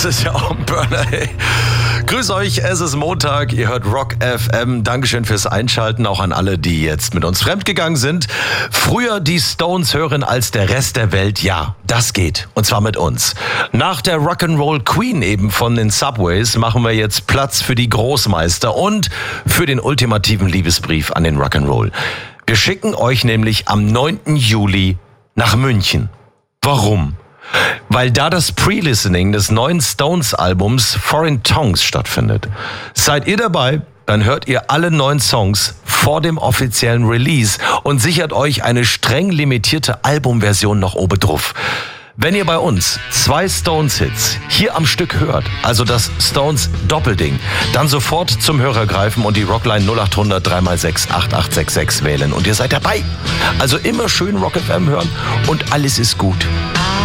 ist ja auch ein Burner, ey. Grüß euch, es ist Montag, ihr hört Rock FM. Dankeschön fürs Einschalten, auch an alle, die jetzt mit uns fremdgegangen sind. Früher die Stones hören als der Rest der Welt, ja, das geht. Und zwar mit uns. Nach der Rock'n'Roll Queen eben von den Subways machen wir jetzt Platz für die Großmeister und für den ultimativen Liebesbrief an den Rock'n'Roll. Wir schicken euch nämlich am 9. Juli nach München. Warum? Weil da das Pre-Listening des neuen Stones-Albums Foreign Tongues stattfindet. Seid ihr dabei? Dann hört ihr alle 9 Songs vor dem offiziellen Release und sichert euch eine streng limitierte Albumversion noch obendrauf. Wenn ihr bei uns 2 Stones-Hits hier am Stück hört, also das Stones-Doppelding, dann sofort zum Hörer greifen und die Rockline 0800 3x6 8866 wählen. Und ihr seid dabei. Also immer schön Rock FM hören und alles ist gut.